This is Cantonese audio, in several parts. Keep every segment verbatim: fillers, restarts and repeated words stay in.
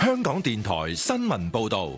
香港電台新聞報道。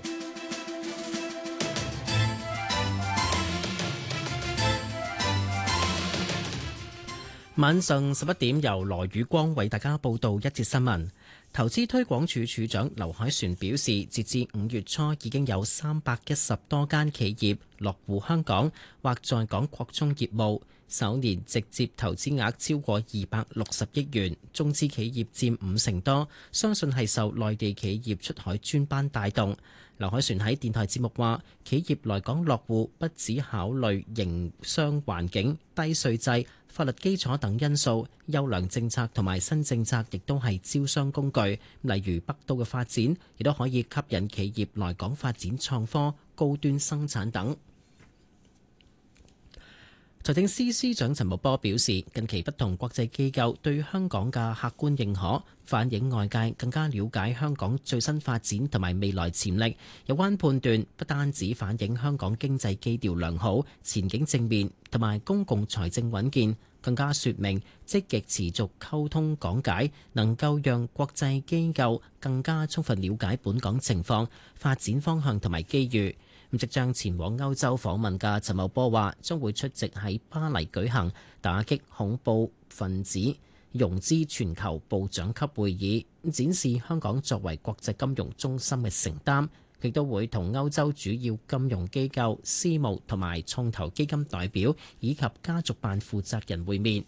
晚上十一點，由羅宇光為大家報道一節新聞。投資推廣署署長劉凱旋表示，截至五月初，已經有三百一十多間企業落戶香港或在港擴充業務，首年直接投資額超過二百六十億元，中資企業佔五成多，相信係受內地企業出海專班帶動。劉凱旋喺電台節目話，企業來港落戶不只考慮營商環境、低稅制、法律基礎等因素，優良政策同埋新政策亦都係招商工具。例如北都嘅發展，亦都可以吸引企業來港發展創科、高端生產等。財政司司長陳茂波表示，近期不同國際機構對香港嘅客觀認可，反映外界更加了解香港最新發展同埋未來潛力。有關判斷不單止反映香港經濟基調良好、前景正面同埋公共財政穩健，更加說明積極持續溝通講解，能夠讓國際機構更加充分了解本港情況、發展方向同埋機遇。咁即將前往歐洲訪問嘅陳茂波話，將會出席喺巴黎舉行打擊恐怖分子融資全球部長級會議，展示香港作為國際金融中心嘅承擔。亦都會同歐洲主要金融機構、私募同埋創投基金代表以及家族辦負責人會面。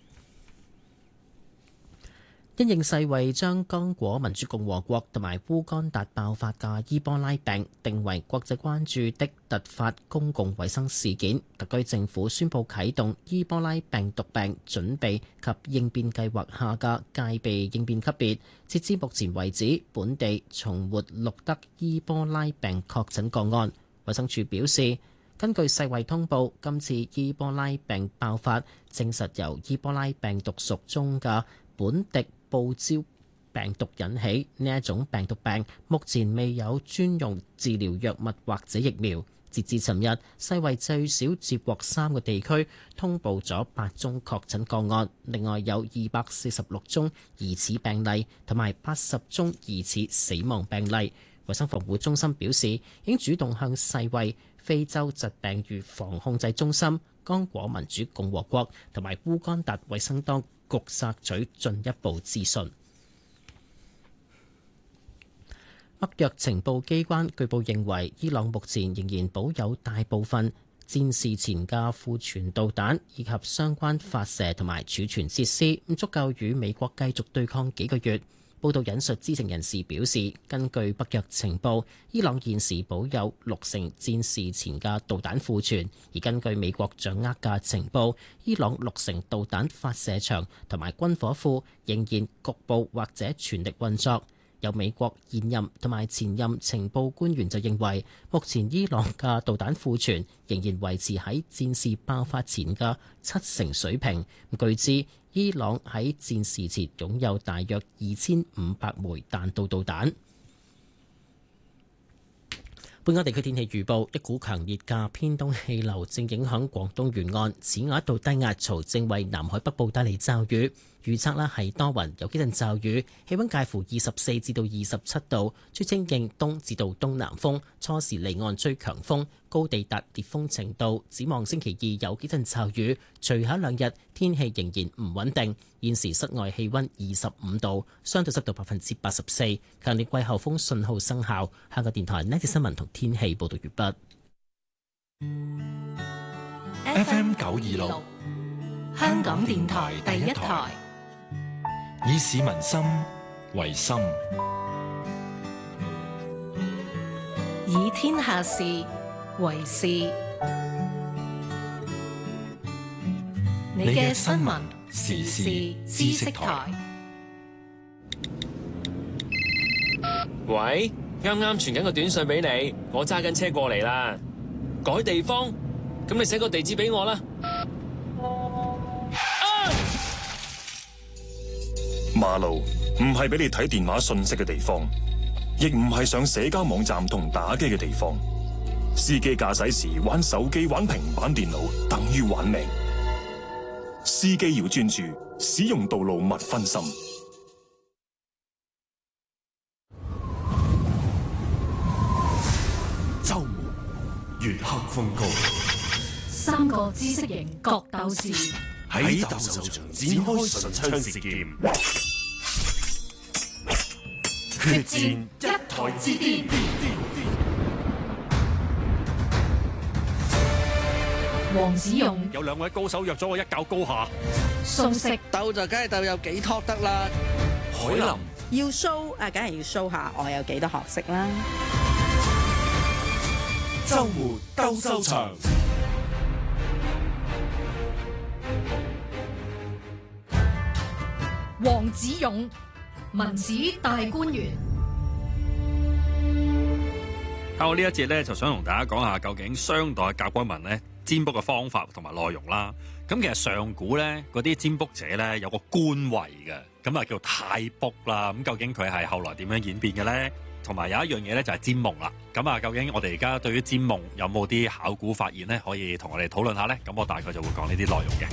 因應世衛將剛果民主共和國同埋烏干達爆發嘅伊波拉病定為國際關注的突發公共衛生事件，特區政府宣布啟動伊波拉病毒病準備及應變計劃下嘅戒備應變級別。截至目前為止，本地從沒錄得伊波拉病確診個案。衛生署表示，根據世衛通報，今次伊波拉病爆發證實由伊波拉病毒屬中嘅本地報招病毒引起。呢一種病毒病目前未有專用治療藥物或者疫苗。截至尋日，世衛最少接獲三個地區通報咗八宗確診個案，另外有二百四十六宗疑似病例同埋八十宗疑似死亡病例。衛生防護中心表示，已經主動向世衛、非洲疾病預防控制中心、剛果民主共和國同埋烏干達衛生當局索取進一步資訊。北約情報機關據報認為，伊朗目前仍然保有大部分戰事前嘅庫存導彈以及相關發射同埋儲存設施，咁足夠與美國繼續對抗幾個月。報道引述知情人士表示，根據北約情報，伊朗現時保有六成戰事前嘅導彈庫存，而根據美國掌握嘅情報，伊朗六成導彈發射場同埋軍火庫仍然局部或者全力運作。有美國現任同埋前任情報官員就認為，目前伊朗嘅導彈庫存仍然維持喺戰事爆發前嘅七成水平。據知，伊朗喺戰事前擁有大約二千五百枚彈道導彈。本港地區天氣預報，一股強烈嘅偏東氣流正影響廣東沿岸，此外一道低壓槽正為南海北部帶嚟驟雨。預測呢係多雲，有幾陣驟雨，氣溫介乎二十四至到二十七度，吹清勁東至到東南風，初時離岸吹強風，高地達烈風程度。展望星期二有幾陣驟雨，隨後兩日天氣仍然唔穩定。現時室外氣溫二十五度，相對濕度百分之八十四，強烈季候風信號生效。香港電台呢節新聞同天氣報道完畢。F M 九二六， 香港電台第一台。 以市民心為心， 以天下事為事。你嘅新聞時事知識台。 喂，啱啱傳緊個短信俾你，我揸緊車過嚟啦。改地方，咁你寫個地址俾我啦。 馬路唔係俾你睇電話信息嘅地方，亦唔係上社交網站同打機嘅地方。司機駕駛時玩手機、玩平板電腦，等於玩命。司機要專注，使用道路勿分心。 月黑風高， 三個知識型角鬥士喺鬥獸場展開唇槍舌劍，決戰一台之巔。 黃子勇有兩位高手約咗我一較高下， 蘇軾鬥就梗係鬥有幾托得啦。 海林要 show 啊，梗係要 show 下我有幾多學識啦。 周末鬥獸場。 黃子勇，文史大觀園。 喺我呢一節咧，就想同大家講下究竟商代甲骨文咧占卜嘅方法同埋內容啦。咁其實上古咧嗰啲占卜者咧有個官位嘅，咁啊叫太卜啦。咁究竟佢係後來點樣演變嘅咧？同埋有一樣嘢咧就係占夢啦。咁啊，究竟我哋而家對於占夢有冇啲考古發現咧？可以同我哋討論下咧。咁我大概就會講呢啲內容嘅。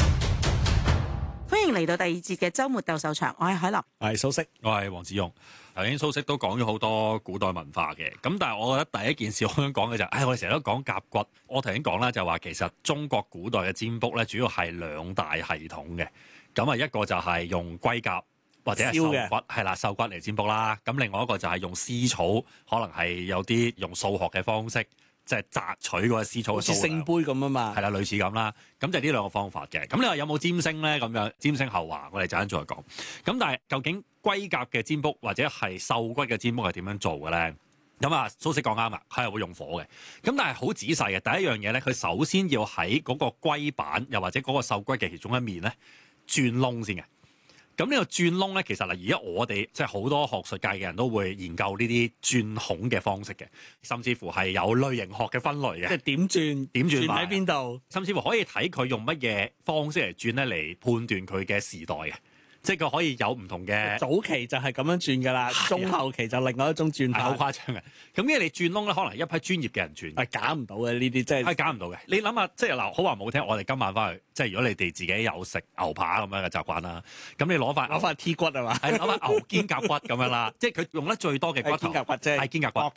歡迎嚟到第二節嘅周末鬥獸場，我係海林， 我係蘇軾，我係黃子勇。頭先蘇軾都講咗好多古代文化嘅，咁但係我覺得第一件事我想講嘅就係、是，唉，我哋成日都講甲骨。我頭先講啦，就話其實中國古代嘅占卜咧，主要係兩大系統嘅。咁啊，一個就係用龜甲或者係獸骨，係啦，獸骨嚟占卜啦。咁另外一個就係用絲草，可能係有啲用數學嘅方式。即係摘取嗰個絲草嘅數量，好似聖杯咁啊嘛，係啦，類似咁啦。咁就係呢兩個方法嘅。咁你話有冇占星咧？咁樣占星後話，我哋陣間再講。咁但係究竟龜甲嘅占卜或者係獸骨嘅占卜係點樣做嘅咧？咁啊，蘇軾講啱啦，佢係會用火嘅。咁但係好仔細嘅，第一樣嘢咧，佢首先要喺嗰個龜板又或者嗰個獸骨嘅其中一面咧鑽窿先嘅。咁呢個鑽窿咧，其實嗱，而家我哋即係好多學術界嘅人都會研究呢啲鑽孔嘅方式嘅，甚至乎係有類型學嘅分類嘅。即係點鑽？點鑽喺邊度？甚至乎可以睇佢用乜嘢方式嚟鑽咧，嚟判斷佢嘅時代嘅。即係佢可以有唔同嘅，早期就係咁樣轉㗎啦，中後期就另外一種轉法，好誇張嘅。咁因為你轉窿咧，可能係一批專業嘅人轉，係揀唔到嘅呢啲，即係係揀唔到嘅。你諗下，即係嗱，好話唔好聽，我哋今晚翻去，即係如果你哋自己有食牛扒咁樣嘅習慣啦，咁你攞塊攞塊 T 骨係嘛，係攞塊牛肩胛骨咁樣啦，即係佢用得最多嘅骨頭係肩胛骨啫，係肩胛骨。